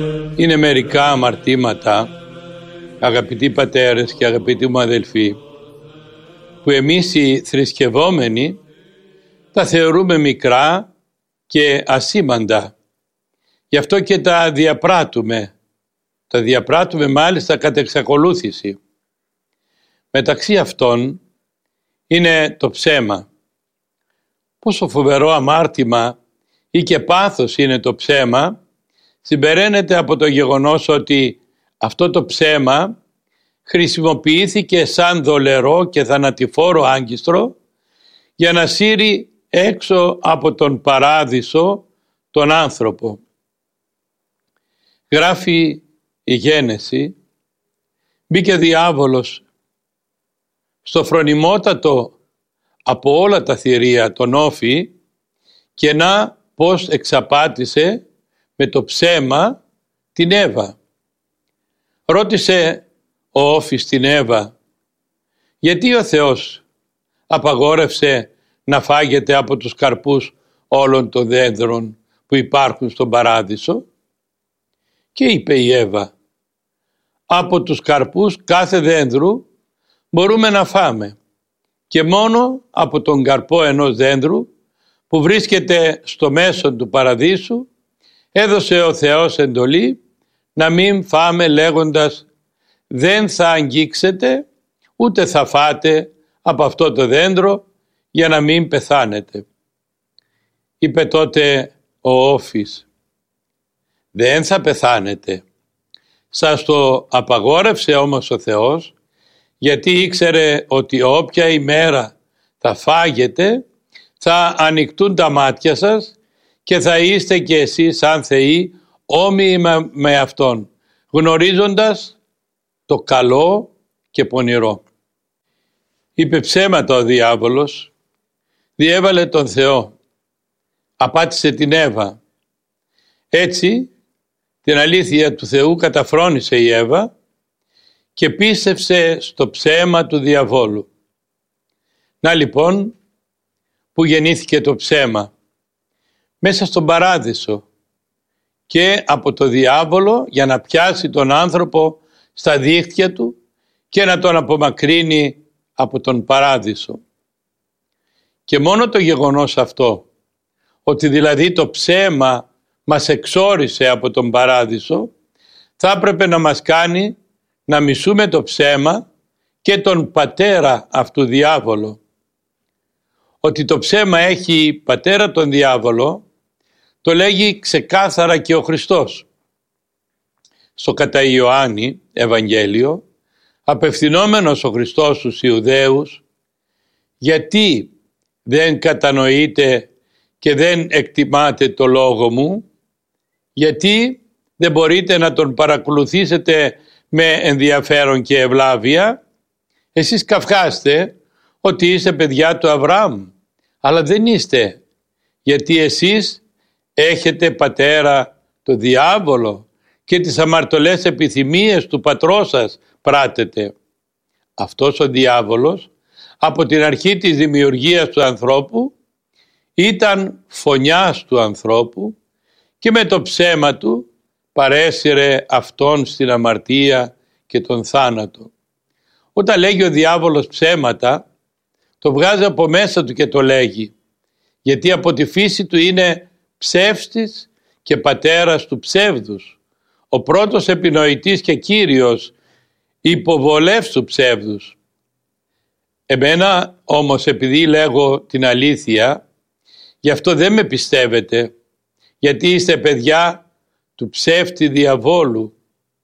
Είναι μερικά αμαρτήματα, αγαπητοί πατέρες και αγαπητοί μου αδελφοί, που εμείς οι θρησκευόμενοι τα θεωρούμε μικρά και ασήμαντα. Γι' αυτό και τα διαπράττουμε. Τα διαπράττουμε μάλιστα κατ' εξακολούθηση. Μεταξύ αυτών είναι το ψέμα. Πόσο φοβερό αμάρτημα ή και πάθος είναι το ψέμα, συμπεραίνεται από το γεγονός ότι αυτό το ψέμα χρησιμοποιήθηκε σαν δολερό και θανατηφόρο άγκιστρο για να σύρει έξω από τον παράδεισο τον άνθρωπο. Γράφει η Γένεση, μπήκε διάβολος στο φρονιμότατο από όλα τα θηρία τον Όφη και να πως εξαπάτησε με το ψέμα την Εύα. Ρώτησε ο Όφης την Εύα, γιατί ο Θεός απαγόρευσε να φάγετε από τους καρπούς όλων των δέντρων που υπάρχουν στον παράδεισο? Και είπε η Εύα, από τους καρπούς κάθε δένδρου μπορούμε να φάμε και μόνο από τον καρπό ενός δένδρου που βρίσκεται στο μέσο του παραδείσου έδωσε ο Θεός εντολή να μην φάμε λέγοντας δεν θα αγγίξετε ούτε θα φάτε από αυτό το δέντρο για να μην πεθάνετε. Είπε τότε ο Όφης, δεν θα πεθάνετε. Σας το απαγόρευσε όμως ο Θεός γιατί ήξερε ότι όποια ημέρα θα φάγετε θα ανοιχτούν τα μάτια σας και θα είστε και εσείς σαν θεοί όμοιοι με Αυτόν, γνωρίζοντας το καλό και πονηρό. Είπε ψέματα ο διάβολος, διέβαλε τον Θεό, απάτησε την Εύα. Έτσι την αλήθεια του Θεού καταφρόνησε η Εύα και πίστευσε στο ψέμα του διαβόλου. Να λοιπόν που γεννήθηκε το ψέμα, μέσα στον παράδεισο και από το διάβολο για να πιάσει τον άνθρωπο στα δίχτυα του και να τον απομακρύνει από τον παράδεισο. Και μόνο το γεγονός αυτό, ότι δηλαδή το ψέμα μας εξόρισε από τον παράδεισο, θα έπρεπε να μας κάνει να μισούμε το ψέμα και τον πατέρα αυτού διάβολο. Ότι το ψέμα έχει πατέρα τον διάβολο, το λέγει ξεκάθαρα και ο Χριστός. Στο κατά Ιωάννη Ευαγγέλιο, απευθυνόμενος ο Χριστός στους Ιουδαίους, γιατί δεν κατανοείτε και δεν εκτιμάτε το λόγο μου, γιατί δεν μπορείτε να τον παρακολουθήσετε με ενδιαφέρον και ευλάβεια? Εσείς καυχάστε ότι είστε παιδιά του Αβραάμ, αλλά δεν είστε, γιατί εσείς έχετε πατέρα το διάβολο και τις αμαρτωλές επιθυμίες του πατρός σας πράτετε. Αυτός ο διάβολος από την αρχή της δημιουργίας του ανθρώπου ήταν φωνιάς του ανθρώπου και με το ψέμα του παρέσυρε αυτόν στην αμαρτία και τον θάνατο. Όταν λέγει ο διάβολος ψέματα, το βγάζει από μέσα του και το λέγει, γιατί από τη φύση του είναι ψεύστης και πατέρας του ψεύδους, ο πρώτος επινοητής και κύριος υποβολεύς του ψεύδους. Εμένα όμως, επειδή λέγω την αλήθεια, γι' αυτό δεν με πιστεύετε, γιατί είστε παιδιά του ψεύτη διαβόλου.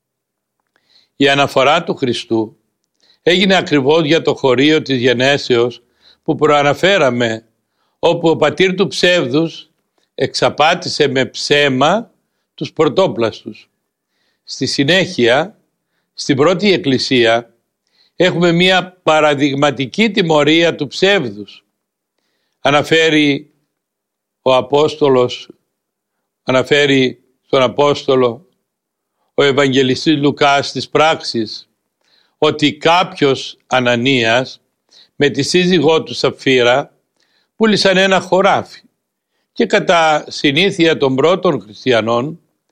Η αναφορά του Χριστού έγινε ακριβώς για το χωρίο της γενέσεως που προαναφέραμε, όπου ο πατήρ του ψεύδους εξαπάτησε με ψέμα τους πρωτόπλαστους. Στη συνέχεια, στην πρώτη εκκλησία, έχουμε μία παραδειγματική τιμωρία του ψεύδους. Αναφέρει ο Απόστολος, αναφέρει στον Απόστολο ο Ευαγγελιστής Λουκάς στις πράξεις, ότι κάποιος Ανανίας με τη σύζυγό του Σαπφύρα πούλησαν ένα χωράφι και κατά συνήθεια των πρώτων χριστιανών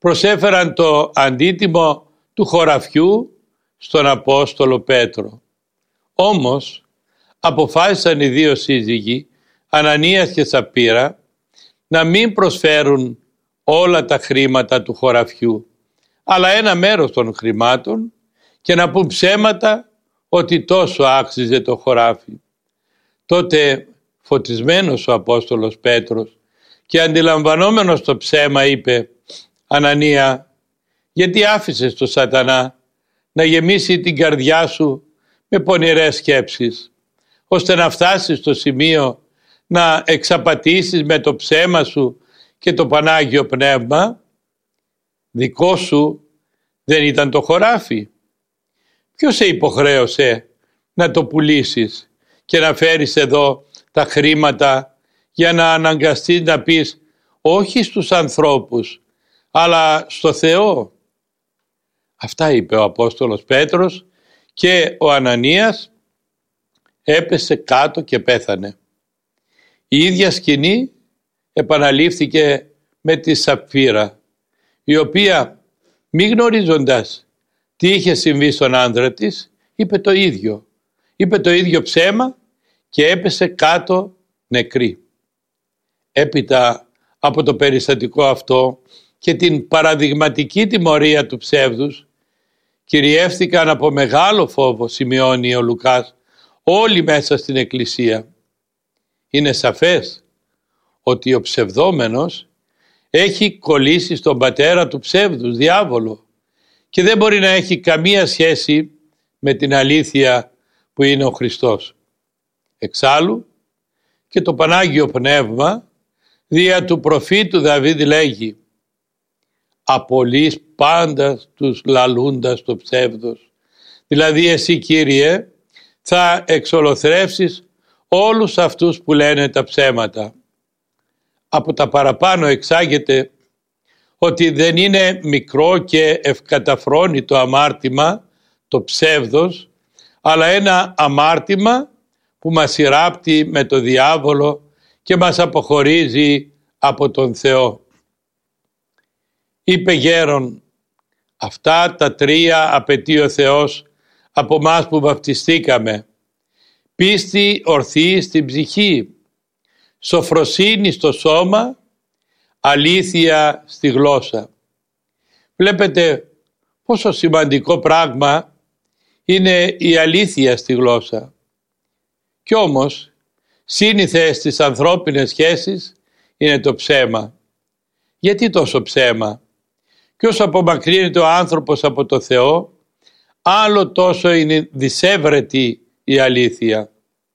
προσέφεραν το αντίτιμο του χωραφιού στον Απόστολο Πέτρο. Όμως αποφάσισαν οι δύο σύζυγοι, Ανανίας και Σαπφύρα, να μην προσφέρουν όλα τα χρήματα του χωραφιού, αλλά ένα μέρος των χρημάτων, και να πούν ψέματα ότι τόσο άξιζε το χωράφι. Τότε φωτισμένος ο Απόστολος Πέτρος και αντιλαμβανόμενος το ψέμα είπε: «Ανανία, γιατί άφησες το Σατανά να γεμίσει την καρδιά σου με πονηρές σκέψεις, ώστε να φτάσεις στο σημείο να εξαπατήσεις με το ψέμα σου και το Πανάγιο Πνεύμα? Δικό σου δεν ήταν το χωράφι? Ποιος σε υποχρέωσε να το πουλήσεις και να φέρεις εδώ τα χρήματα για να αναγκαστείς να πεις όχι στους ανθρώπους, αλλά στο Θεό?» Αυτά είπε ο Απόστολος Πέτρος και ο Ανανίας έπεσε κάτω και πέθανε. Η ίδια σκηνή επαναλήφθηκε με τη Σαπφύρα, η οποία μη γνωρίζοντας τι είχε συμβεί στον άντρα της, είπε το ίδιο ψέμα και έπεσε κάτω νεκρή. Έπειτα από το περιστατικό αυτό και την παραδειγματική τιμωρία του ψεύδους, κυριεύτηκαν από μεγάλο φόβο, σημειώνει ο Λουκάς, όλοι μέσα στην Εκκλησία. Είναι σαφές ότι ο ψευδόμενος έχει κολλήσει στον πατέρα του ψεύδους, διάβολο, και δεν μπορεί να έχει καμία σχέση με την αλήθεια που είναι ο Χριστός. Εξάλλου και το Πανάγιο Πνεύμα δια του προφήτου Δαβίδ λέγει: «Απολύς πάντα τους λαλούντας το ψεύδος». Δηλαδή εσύ, Κύριε, θα εξολοθρεύσεις όλους αυτούς που λένε τα ψέματα. Από τα παραπάνω εξάγεται ότι δεν είναι μικρό και ευκαταφρόνητο αμάρτημα το ψεύδος, αλλά ένα αμάρτημα που μας συρράπτει με το διάβολο και μας αποχωρίζει από τον Θεό. Είπε γέρον: «Αυτά τα τρία απαιτεί ο Θεός από μας που βαπτιστήκαμε: πίστη ορθή στην ψυχή, σοφροσύνη στο σώμα, αλήθεια στη γλώσσα». Βλέπετε πόσο σημαντικό πράγμα είναι η αλήθεια στη γλώσσα. Κι όμως σύνηθες στις ανθρώπινες σχέσεις είναι το ψέμα. Γιατί τόσο ψέμα? Και όσο απομακρύνεται ο άνθρωπος από το Θεό, άλλο τόσο είναι δυσέβρετη η αλήθεια.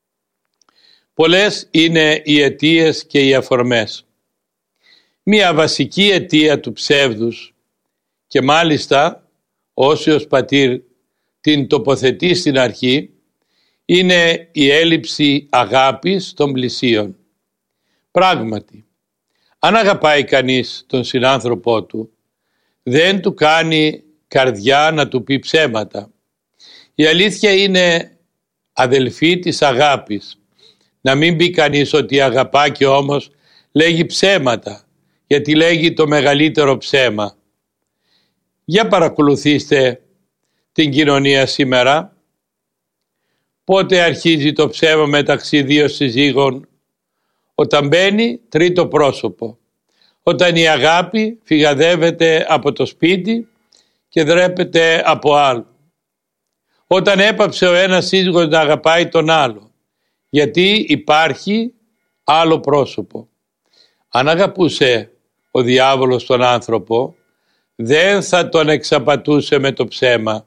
Πολλές είναι οι αιτίες και οι αφορμές. Μία βασική αιτία του ψεύδους, και μάλιστα ο Όσιος Πατήρ την τοποθετεί στην αρχή, είναι η έλλειψη αγάπης των πλησίων. Πράγματι, αν αγαπάει κανείς τον συνάνθρωπό του, δεν του κάνει καρδιά να του πει ψέματα. Η αλήθεια είναι αδελφή της αγάπης. Να μην πει κανείς ότι αγαπά και όμως λέγει ψέματα, γιατί λέγει το μεγαλύτερο ψέμα. Για παρακολουθήστε την κοινωνία σήμερα. Πότε αρχίζει το ψέμα μεταξύ δύο συζύγων? Όταν μπαίνει τρίτο πρόσωπο. Όταν η αγάπη φυγαδεύεται από το σπίτι και δρέπεται από άλλο. Όταν έπαψε ο ένας σύζυγος να αγαπάει τον άλλο, γιατί υπάρχει άλλο πρόσωπο. Αν αγαπούσε ο διάβολος τον άνθρωπο, δεν θα τον εξαπατούσε με το ψέμα.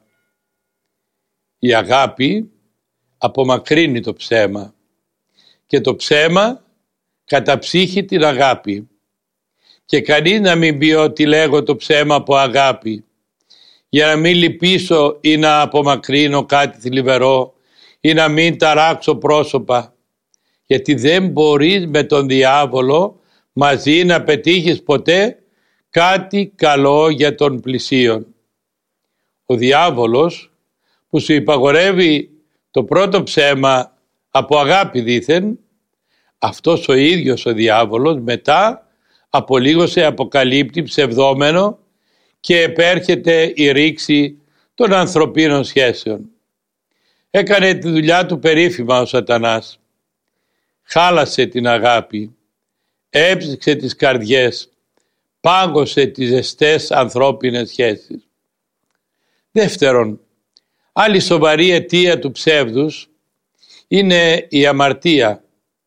Η αγάπη απομακρύνει το ψέμα και το ψέμα καταψύχει την αγάπη. Και κανείς να μην πει ότι λέγω το ψέμα από αγάπη, για να μην λυπήσω ή να απομακρύνω κάτι θλιβερό ή να μην ταράξω πρόσωπα, γιατί δεν μπορείς με τον διάβολο μαζί να πετύχεις ποτέ κάτι καλό για τον πλησίον. Ο διάβολος που σου υπαγορεύει το πρώτο ψέμα από αγάπη δήθεν, αυτός ο ίδιος ο διάβολος μετά από λίγο σε αποκαλύπτει ψευδόμενο και επέρχεται η ρήξη των ανθρωπίνων σχέσεων. Έκανε τη δουλειά του περίφημα ο Σατανάς. Χάλασε την αγάπη, έψυξε τις καρδιές, πάγωσε τις ζεστές ανθρώπινες σχέσεις. Δεύτερον, άλλη σοβαρή αιτία του ψεύδους είναι η αμαρτία.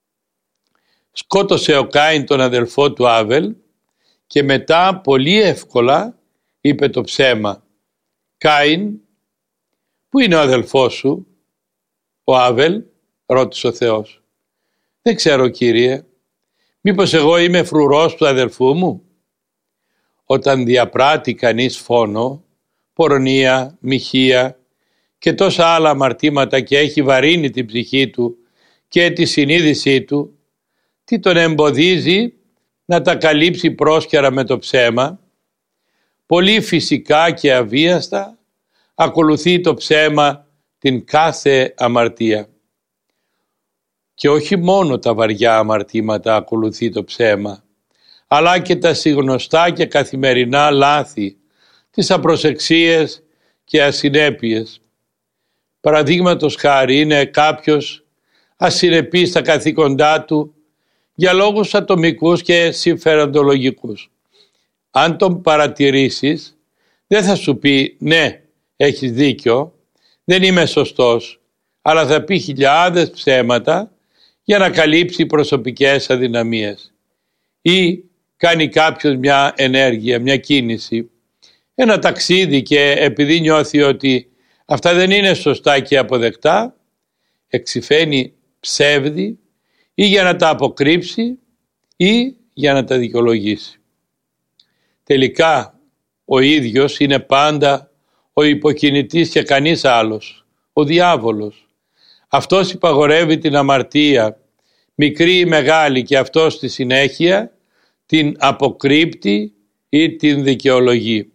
Σκότωσε ο Κάιν τον αδελφό του Άβελ και μετά πολύ εύκολα είπε το ψέμα. «Κάιν, πού είναι ο αδελφός σου?» «Ο Άβελ», ρώτησε ο Θεός. «Δεν ξέρω, Κύριε. Μήπως εγώ είμαι φρουρός του αδελφού μου?» Όταν διαπράττει κανείς φόνο, πορνεία, μοιχεία και τόσα άλλα αμαρτήματα και έχει βαρύνει την ψυχή του και τη συνείδησή του, τι τον εμποδίζει να τα καλύψει πρόσκαιρα με το ψέμα? Πολύ φυσικά και αβίαστα ακολουθεί το ψέμα την κάθε αμαρτία. Και όχι μόνο τα βαριά αμαρτήματα ακολουθεί το ψέμα, αλλά και τα συγνωστά και καθημερινά λάθη, τις απροσεξίες και ασυνέπειες. Παραδείγματος χάρη, είναι κάποιος ασυνεπής στα καθήκοντά του για λόγους ατομικούς και συμφεροντολογικούς. Αν τον παρατηρήσεις, δεν θα σου πει «ναι, έχεις δίκιο, δεν είμαι σωστός», αλλά θα πει χιλιάδες ψέματα για να καλύψει προσωπικές αδυναμίες. Ή κάνει κάποιος μια ενέργεια, μια κίνηση, ένα ταξίδι, και επειδή νιώθει ότι αυτά δεν είναι σωστά και αποδεκτά, εξυφαίνει ψεύδι ή για να τα αποκρύψει ή για να τα δικαιολογήσει. Τελικά ο ίδιος είναι πάντα ο υποκινητής και κανείς άλλος, ο διάβολος. Αυτός υπαγορεύει την αμαρτία, μικρή ή μεγάλη, και αυτός στη συνέχεια την αποκρύπτει ή την δικαιολογεί.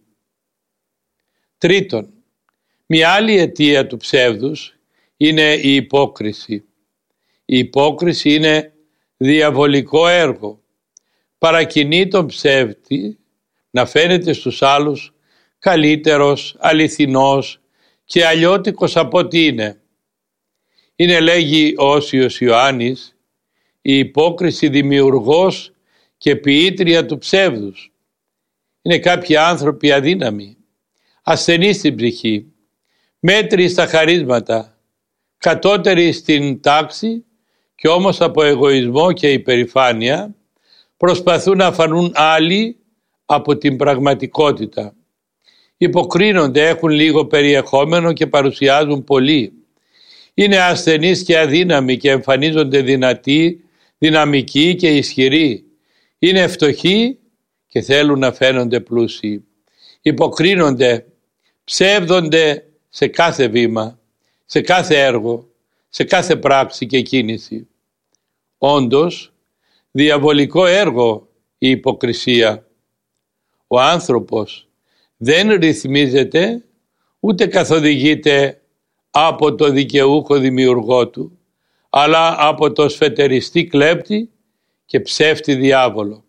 Τρίτον, μια άλλη αιτία του ψεύδους είναι η υπόκριση. Η υπόκριση είναι διαβολικό έργο. Παρακινεί τον ψεύτη να φαίνεται στους άλλους καλύτερος, αληθινός και αλλιώτικος από ό,τι είναι. Είναι, λέγει ο Όσιος Ιωάννης, η υπόκριση δημιουργός και ποιήτρια του ψεύδους. Είναι κάποιοι άνθρωποι αδύναμοι, ασθενείς στην ψυχή, μέτριοι στα χαρίσματα, κατώτεροι στην τάξη, και όμως από εγωισμό και υπερηφάνεια προσπαθούν να φανούν άλλοι από την πραγματικότητα. Υποκρίνονται, έχουν λίγο περιεχόμενο και παρουσιάζουν πολύ. Είναι ασθενείς και αδύναμοι και εμφανίζονται δυνατοί, δυναμικοί και ισχυροί. Είναι φτωχοί και θέλουν να φαίνονται πλούσιοι. Υποκρίνονται, ψεύδονται σε κάθε βήμα, σε κάθε έργο, σε κάθε πράξη και κίνηση. Όντως, διαβολικό έργο η υποκρισία. Ο άνθρωπος δεν ρυθμίζεται ούτε καθοδηγείται από το δικαιούχο δημιουργό του, αλλά από το σφετεριστή κλέπτη και ψεύτη διάβολο.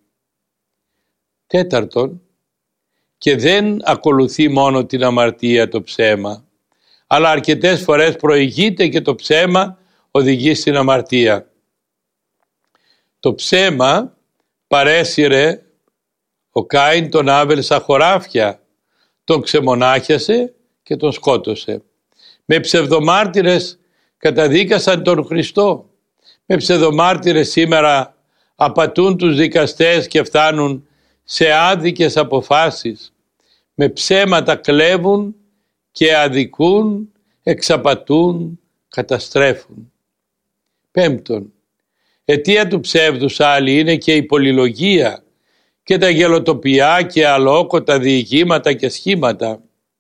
Τέταρτον, και δεν ακολουθεί μόνο την αμαρτία το ψέμα, αλλά αρκετές φορές προηγείται και το ψέμα οδηγεί στην αμαρτία. Το ψέμα παρέσυρε ο Κάιν τον Άβελ στα χωράφια, τον ξεμονάχιασε και τον σκότωσε. Με ψευδομάρτυρες καταδίκασαν τον Χριστό. Με ψευδομάρτυρες σήμερα απατούν τους δικαστές και φτάνουν σε άδικες αποφάσεις. Με ψέματα κλέβουν και αδικούν, εξαπατούν, καταστρέφουν. Πέμπτον, αιτία του ψεύδους άλλη είναι και η πολυλογία και τα γελοτοπιά και αλόκοτα διηγήματα και σχήματα.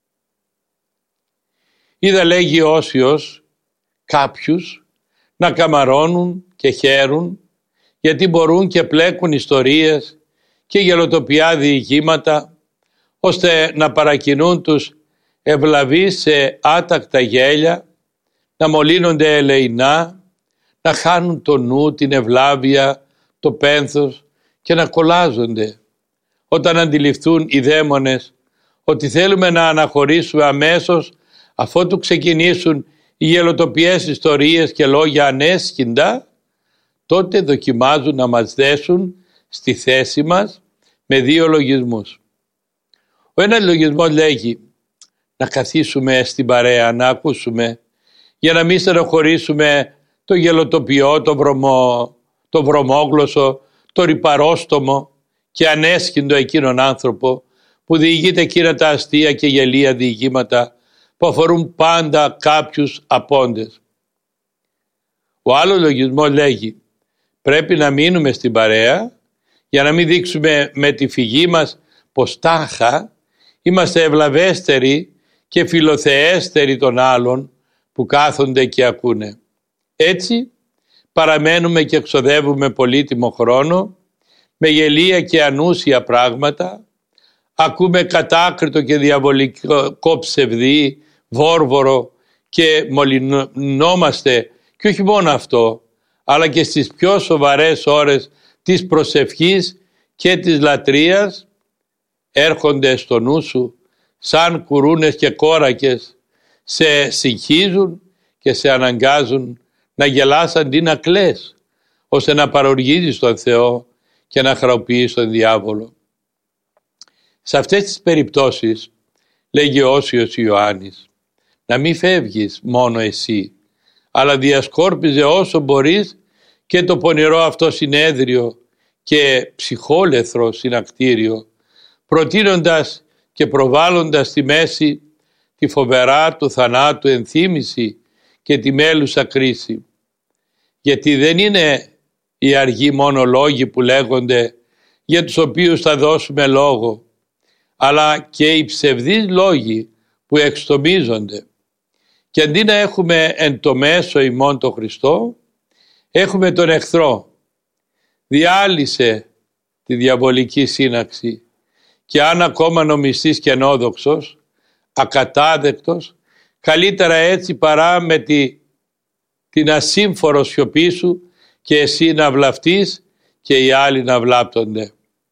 Είδα, λέγει ο Όσιος, κάποιους να καμαρώνουν και χαίρουν γιατί μπορούν και πλέκουν ιστορίες και γελοτοπιά διηγήματα, ώστε να παρακινούν τους ευλαβείς σε άτακτα γέλια, να μολύνονται ελεεινά, να χάνουν το νου, την ευλάβεια, το πένθος και να κολλάζονται όταν αντιληφθούν οι δαίμονες ότι θέλουμε να αναχωρήσουμε αμέσως αφότου ξεκινήσουν οι γελοτοποιές ιστορίες και λόγια ανέσχυντα, τότε δοκιμάζουν να μας δέσουν στη θέση μας με δύο λογισμούς. Ο ένας λογισμός λέγει να καθίσουμε στην παρέα, να ακούσουμε, για να μην στενοχωρήσουμε το γελοτοποιό, το βρωμόγλωσσο, το ρυπαρόστομο και ανέσχυντο εκείνον άνθρωπο που διηγείται εκείνα τα αστεία και γελία διηγήματα που αφορούν πάντα κάποιους απόντες. Ο άλλος λογισμός λέγει πρέπει να μείνουμε στην παρέα για να μην δείξουμε με τη φυγή μας πως τάχα είμαστε ευλαβέστεροι και φιλοθεέστεροι των άλλων που κάθονται και ακούνε. Έτσι παραμένουμε και εξοδεύουμε πολύτιμο χρόνο με γελία και ανούσια πράγματα, ακούμε κατάκριτο και διαβολικό ψευδί, βόρβορο και μολυνόμαστε, και όχι μόνο αυτό, αλλά και στις πιο σοβαρές ώρες της προσευχής και της λατρείας έρχονται στο νου σου σαν κουρούνες και κόρακες, σε συγχύζουν και σε αναγκάζουν να γελάς αντί να κλαις, ώστε να παροργίζεις τον Θεό και να χαροποιείς τον διάβολο. Σε αυτές τις περιπτώσεις, λέγει ο Όσιος Ιωάννης, να μην φεύγεις μόνο εσύ, αλλά διασκόρπιζε όσο μπορείς και το πονηρό αυτό συνέδριο και ψυχόλεθρο συνακτήριο, προτείνοντας και προβάλλοντας στη μέση τη φοβερά του θανάτου ενθύμηση και τη μέλουσα κρίση. Γιατί δεν είναι οι αργοί μόνο λόγοι που λέγονται, για τους οποίους θα δώσουμε λόγο, αλλά και οι ψευδείς λόγοι που εξτομίζονται. Και αντί να έχουμε εν το μέσο ημών τον Χριστό, έχουμε τον εχθρό. Διάλυσε τη διαβολική σύναξη και αν ακόμα νομιστείς και ενόδοξος, ακατάδεκτος, καλύτερα έτσι παρά με την ασύμφορο σιωπή σου και εσύ να βλαφτείς και οι άλλοι να βλάπτονται.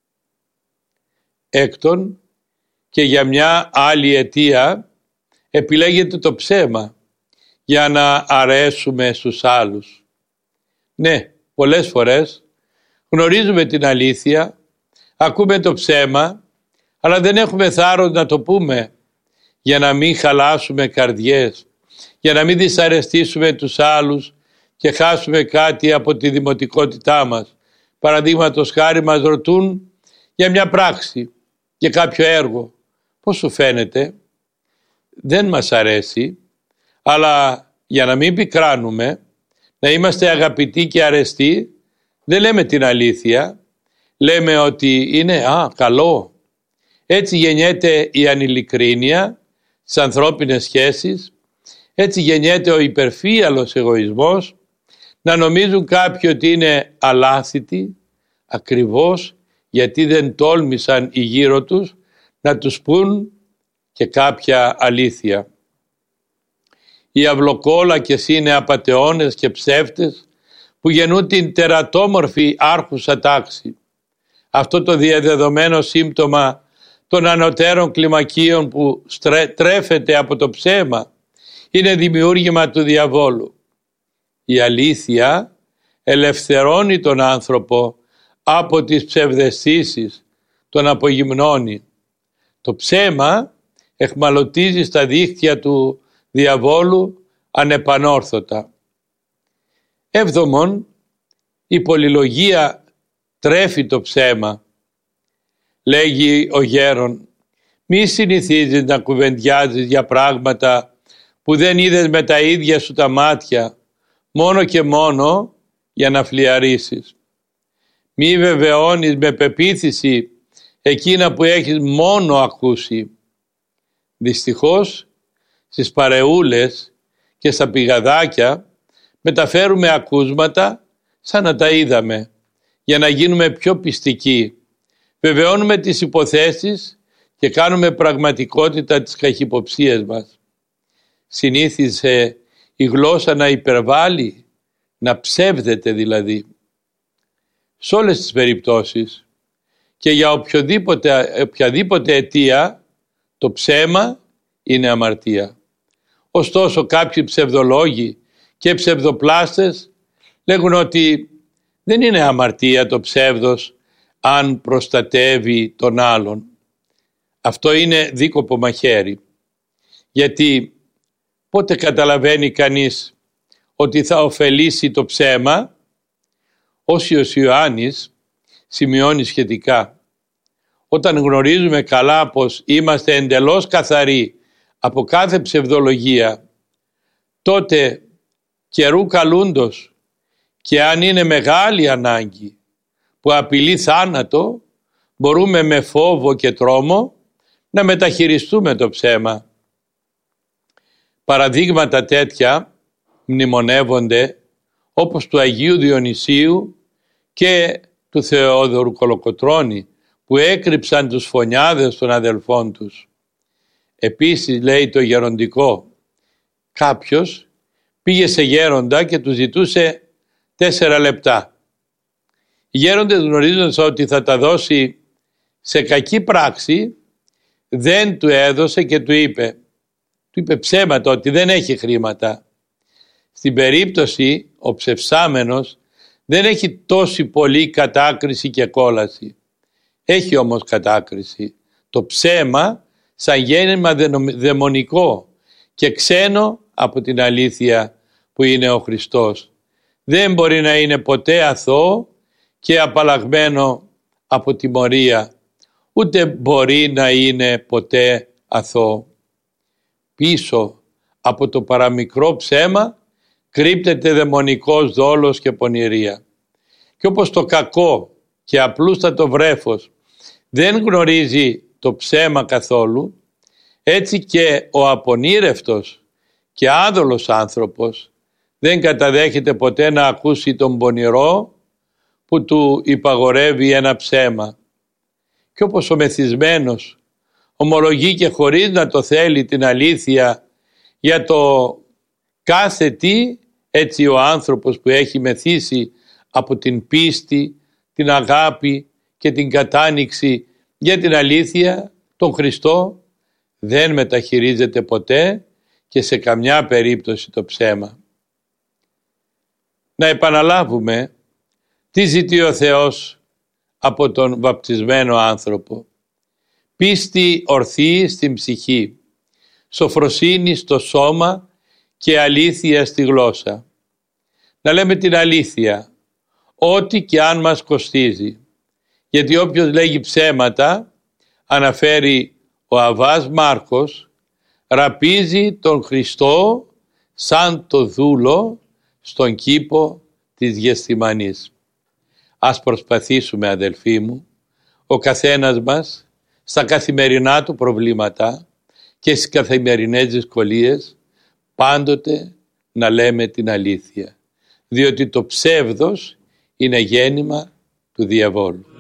Έκτον, και για μια άλλη αιτία επιλέγεται το ψέμα για να αρέσουμε στους άλλους. Ναι, πολλές φορές γνωρίζουμε την αλήθεια, ακούμε το ψέμα, αλλά δεν έχουμε θάρρος να το πούμε για να μην χαλάσουμε καρδιές, για να μην δυσαρεστήσουμε τους άλλους και χάσουμε κάτι από τη δημοτικότητά μας. Παραδείγματος χάρη μας ρωτούν για μια πράξη, για κάποιο έργο. Πώς σου φαίνεται? Δεν μας αρέσει, αλλά για να μην πικράνουμε, να είμαστε αγαπητοί και αρεστοί, δεν λέμε την αλήθεια, λέμε ότι είναι καλό. Έτσι γεννιέται η ανηλικρίνεια στις ανθρώπινες σχέσεις, έτσι γεννιέται ο υπερφύαλος εγωισμός, να νομίζουν κάποιοι ότι είναι αλάθητοι, ακριβώς γιατί δεν τόλμησαν οι γύρω τους να τους πούν και κάποια αλήθεια. Οι αυλοκόλακες είναι απατεώνες και ψεύτες που γεννούν την τερατόμορφη άρχουσα τάξη. Αυτό το διαδεδομένο σύμπτωμα των ανωτέρων κλιμακίων που τρέφεται από το ψέμα είναι δημιούργημα του διαβόλου. Η αλήθεια ελευθερώνει τον άνθρωπο από τις ψευδαισθήσεις, τον απογυμνώνει. Το ψέμα εχμαλωτίζει στα δίχτυα του διαβόλου ανεπανόρθωτα. Έβδομον, η πολυλογία τρέφει το ψέμα. Λέγει ο γέρον, μη συνηθίζεις να κουβεντιάζεις για πράγματα που δεν είδες με τα ίδια σου τα μάτια, μόνο και μόνο για να φλιαρίσεις. Μη βεβαιώνεις με πεποίθηση εκείνα που έχεις μόνο ακούσει. Δυστυχώς, στις παρεούλες και στα πηγαδάκια μεταφέρουμε ακούσματα σαν να τα είδαμε, για να γίνουμε πιο πιστικοί. Βεβαιώνουμε τις υποθέσεις και κάνουμε πραγματικότητα τις καχυποψίες μας. Συνήθισε η γλώσσα να υπερβάλλει, να ψεύδεται δηλαδή. Σε όλες τις περιπτώσεις και για οποιαδήποτε αιτία, Το ψέμα είναι αμαρτία. Ωστόσο κάποιοι ψευδολόγοι και ψευδοπλάστες λέγουν ότι δεν είναι αμαρτία το ψεύδος αν προστατεύει τον άλλον. Αυτό είναι δίκοπο μαχαίρι. Γιατί πότε καταλαβαίνει κανείς ότι θα ωφελήσει το ψέμα? Όσιος Ιωάννης σημειώνει σχετικά. Όταν γνωρίζουμε καλά πως είμαστε εντελώς καθαροί από κάθε ψευδολογία, τότε καιρού καλούντος και αν είναι μεγάλη ανάγκη που απειλεί θάνατο, μπορούμε με φόβο και τρόμο να μεταχειριστούμε το ψέμα. Παραδείγματα τέτοια μνημονεύονται όπως του Αγίου Διονυσίου και του Θεόδωρου Κολοκοτρώνη που έκρυψαν τους φωνιάδες των αδελφών τους. Επίσης λέει το γεροντικό, κάποιος πήγε σε γέροντα και του ζητούσε 4 λεπτά. Οι γέροντες γνωρίζοντας ότι θα τα δώσει σε κακή πράξη, δεν του έδωσε και του είπε ψέματα ότι δεν έχει χρήματα. Στην περίπτωση ο ψευσάμενος δεν έχει τόση πολύ κατάκριση και κόλαση. Έχει όμως κατάκριση. Το ψέμα σαν γέννημα δαιμονικό και ξένο από την αλήθεια που είναι ο Χριστός. Δεν μπορεί να είναι ποτέ αθώο και απαλλαγμένο από τιμωρία, ούτε μπορεί να είναι ποτέ αθώο. Πίσω από το παραμικρό ψέμα κρύπτεται δαιμονικός δόλος και πονηρία. Και όπως το κακό και απλούστατο βρέφος δεν γνωρίζει το ψέμα καθόλου, έτσι και ο απονήρευτος και άδολος άνθρωπος δεν καταδέχεται ποτέ να ακούσει τον πονηρό που του υπαγορεύει ένα ψέμα. Και όπως ο μεθυσμένος ομολογεί και χωρίς να το θέλει την αλήθεια για το κάθε τι, έτσι ο άνθρωπος που έχει μεθύσει από την πίστη, την αγάπη και την κατάνοιξη για την αλήθεια, τον Χριστό, δεν μεταχειρίζεται ποτέ και σε καμιά περίπτωση το ψέμα. Να επαναλάβουμε τι ζητεί ο Θεός από τον βαπτισμένο άνθρωπο. Πίστη ορθή στην ψυχή, σοφροσύνη στο σώμα και αλήθεια στη γλώσσα. Να λέμε την αλήθεια, ό,τι και αν μας κοστίζει. Γιατί όποιος λέγει ψέματα, αναφέρει ο Αββάς Μάρκος, ραπίζει τον Χριστό σαν το δούλο στον κήπο της Γεσθημανής. Ας προσπαθήσουμε, αδελφοί μου, ο καθένας μας στα καθημερινά του προβλήματα και στις καθημερινές δυσκολίες πάντοτε να λέμε την αλήθεια, διότι το ψεύδος είναι γέννημα του διαβόλου.